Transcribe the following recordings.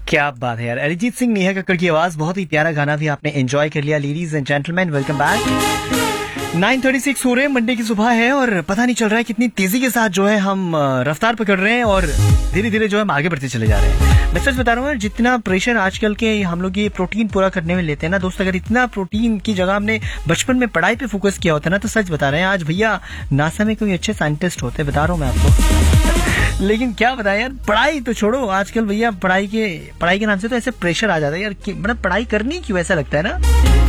क्या बात है यार, अरिजीत सिंह, नेहा कक्कड़ की आवाज, बहुत ही प्यारा गाना भी आपने एंजॉय कर लिया। Ladies and gentleman, welcome back. 9:36 हो रहे हैं, मंडे की सुबह है और पता नहीं चल रहा है कितनी तेजी के साथ जो है हम रफ्तार पकड़ रहे हैं और धीरे धीरे जो है हम आगे बढ़ते चले जा रहे हैं। मैं सच बता रहा हूँ, जितना प्रेशर आजकल के हम लोग ये प्रोटीन पूरा करने में लेते हैं ना दोस्त, अगर इतना प्रोटीन की जगह हमने बचपन में पढ़ाई पे फोकस किया होता ना, तो सच बता रहे हैं आज भैया नासा में कोई अच्छे साइंटिस्ट होते, बता रहा हूँ मैं आपको। लेकिन क्या बताएं यार, पढ़ाई तो छोड़ो, आजकल भैया पढ़ाई के नाम से तो ऐसे प्रेशर आ जाता है यार, मतलब पढ़ाई करनी क्यों, ऐसा लगता है ना।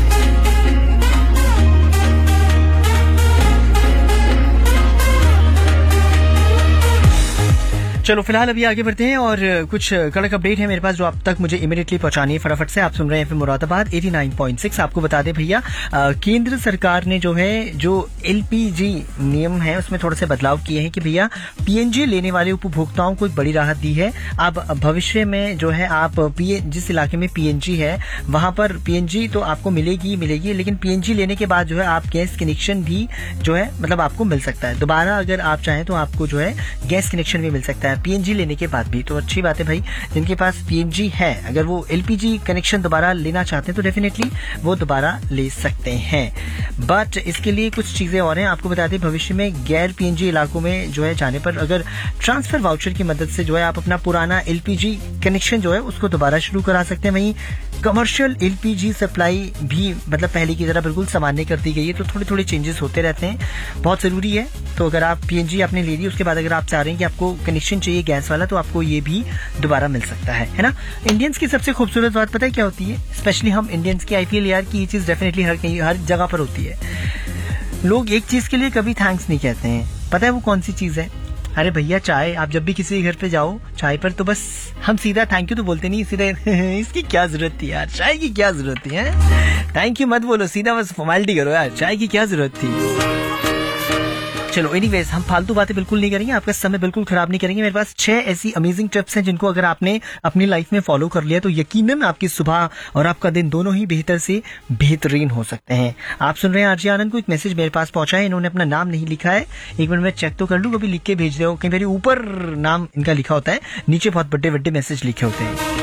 चलो फिलहाल अभी आगे बढ़ते हैं और कुछ कड़क अपडेट है मेरे पास जो आप तक मुझे इमीडिएटली पहुंचानी है फटाफट से। आप सुन रहे हैं फिर मुरादाबाद 89.6। आपको बता दें भैया, केंद्र सरकार ने जो है जो एलपीजी नियम है उसमें थोड़े से बदलाव किए हैं कि भैया पीएनजी लेने वाले उपभोक्ताओं को एक बड़ी राहत दी है। अब भविष्य में जो है आप जिस इलाके में पीएनजी है वहां पर पीएनजी तो आपको मिलेगी, लेकिन पीएनजी लेने के बाद जो है आप गैस कनेक्शन भी जो है मतलब आपको मिल सकता है दोबारा, अगर आप चाहें तो आपको जो है गैस कनेक्शन भी मिल सकता है पीएनजी लेने के बाद भी। तो अच्छी बात है भाई, जिनके पास पीएनजी है अगर वो एलपीजी कनेक्शन दोबारा लेना चाहते हैं तो डेफिनेटली वो दोबारा ले सकते हैं। बट इसके लिए कुछ चीजें और हैं। आपको बता दें, भविष्य में गैर पीएनजी इलाकों में जो है जाने पर अगर ट्रांसफर वाउचर की मदद से जो है आप अपना पुराना एलपीजी कनेक्शन जो है उसको दोबारा शुरू करा सकते हैं। वहीं कमर्शियल एलपीजी सप्लाई भी मतलब पहले की तरह बिल्कुल सामान्य कर दी गई है, तो थोड़े थोड़े चेंजेस होते रहते हैं, बहुत जरूरी है। तो अगर आप पीएनजी आपने ले ली, उसके बाद अगर आप चाह रहे हैं कि आपको कनेक्शन चाहिए गैस वाला, तो आपको ये भी दोबारा मिल सकता है ना। इंडियंस की सबसे खूबसूरत बात पता है क्या होती है, स्पेशली हम इंडियंस की, आई फील यार की ये चीज डेफिनेटली हर जगह पर होती है। लोग एक चीज के लिए कभी थैंक्स नहीं कहते हैं, पता है वो कौन सी चीज है? अरे भैया चाय, आप जब भी किसी घर पे जाओ चाय पर तो बस हम सीधा थैंक यू तो बोलते नहीं, सीधा इसकी क्या जरूरत थी यार, चाय की क्या जरूरत थी है, थैंक यू मत बोलो, सीधा बस फॉर्मेलिटी करो यार, चाय की क्या जरूरत थी। चलो एनीवेज, हम फालतू बातें बिल्कुल नहीं करेंगे, आपका समय बिल्कुल खराब नहीं करेंगे। मेरे पास 6 ऐसी अमेजिंग टिप्स हैं जिनको अगर आपने अपनी लाइफ में फॉलो कर लिया तो यकीनन आपकी सुबह और आपका दिन दोनों ही बेहतर से बेहतरीन हो सकते हैं। आप सुन रहे हैं आरजे आनंद को। एक मैसेज मेरे पास पहुंचा है, इन्होंने अपना नाम नहीं लिखा है, एक मिनट में चेक तो कर लूं, कभी लिख के भेज दो, कई बार ऊपर नाम इनका लिखा होता है, नीचे बहुत बड़े बड़े मैसेज लिखे होते हैं।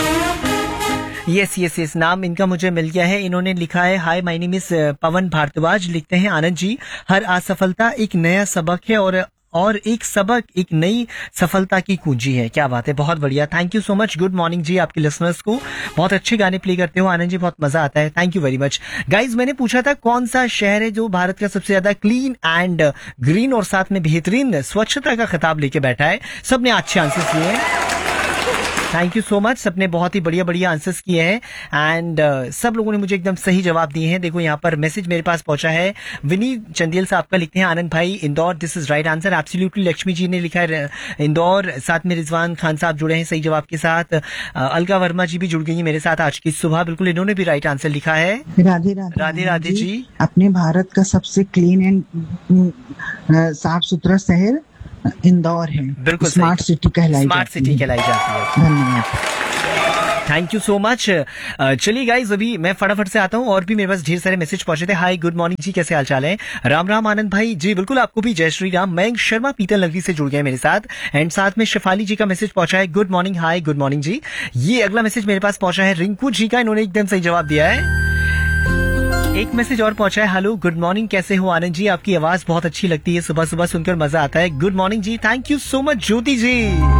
यस, नाम इनका मुझे मिल गया है। इन्होंने लिखा है, हाय माय नेम इज पवन भारद्वाज। लिखते हैं, आनंद जी, हर असफलता एक नया सबक है और एक सबक एक नई सफलता की कुंजी है। क्या बात है, बहुत बढ़िया, thank you so much. Good morning जी आपके लिसनर्स को, बहुत अच्छे गाने प्ले करते हो आनंद जी, बहुत मजा आता है, thank you very much. Guys, मैंने पूछा था कौन सा शहर है जो भारत का सबसे ज्यादा क्लीन एंड ग्रीन और साथ में बेहतरीन स्वच्छता का खिताब लेके बैठा है। सबने अच्छे आंसर्स दिए हैं, थैंक यू सो मच, सबने बहुत ही बढ़िया आंसर्स किए हैं एंड सब लोगों ने मुझे एकदम सही जवाब दिए हैं। देखो यहाँ पर मैसेज मेरे पास पहुंचा है, विनीत चंदेल साहब का, लिखते हैं, आनंद भाई Indore, this is right answer, absolutely. Lakshmi ji ने लिखा है इंदौर, साथ में रिजवान खान साहब जुड़े हैं सही जवाब के साथ। अलका वर्मा जी भी जुड़ गई है मेरे साथ आज की सुबह, बिल्कुल, इन्होंने भी राइट आंसर लिखा है। राधे राधे जी। अपने भारत का सबसे क्लीन एंड साफ सुथरा शहर इंदौर है, बिल्कुल, स्मार्ट सिटी कहलाई जाती है। धन्यवाद, थैंक यू सो मच। चलिए गाइज, अभी मैं फटाफट से आता हूँ, और भी मेरे पास ढेर सारे मैसेज पहुंचे थे। हाय गुड मॉर्निंग जी, कैसे हाल चाल है? राम राम आनंद भाई जी, बिल्कुल आपको भी जय श्री राम। मयंक शर्मा पीतल नगरी से जुड़ गए मेरे साथ एंड साथ में शिफाली जी का मैसेज पहुंचा है, good morning. Hi good morning जी। ये अगला मैसेज मेरे पास पहुंचा है रिंकू जी का, इन्होंने एकदम सही जवाब दिया है। एक मैसेज और पहुंचा है, हेलो गुड मॉर्निंग, कैसे हो आनंद जी, आपकी आवाज बहुत अच्छी लगती है, सुबह सुबह सुनकर मजा आता है। Good morning ji, thank you so much ज्योति जी।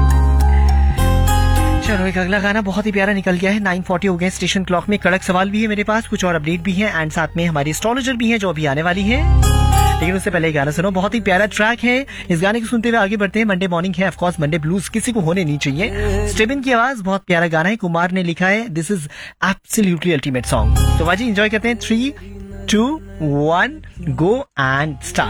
चलो एक अगला गाना बहुत ही प्यारा निकल गया है, 9:40 हो गए स्टेशन क्लॉक में। कड़क सवाल भी है मेरे पास, कुछ और अपडेट भी है एंड साथ में हमारी एस्ट्रोलॉजर भी है जो अभी आने वाली है, लेकिन उससे पहले गाना सुनो, बहुत ही प्यारा ट्रैक है। इस गाने को सुनते हुए आगे बढ़ते हैं। मंडे मॉर्निंग है, ऑफ कोर्स मंडे ब्लूज किसी को होने नहीं चाहिए। स्टेबिन की आवाज, बहुत प्यारा गाना है, कुमार ने लिखा है, this is absolutely ultimate song. तो बाजी एंजॉय करते हैं, 3, 2, 1 गो एंड स्टार्ट।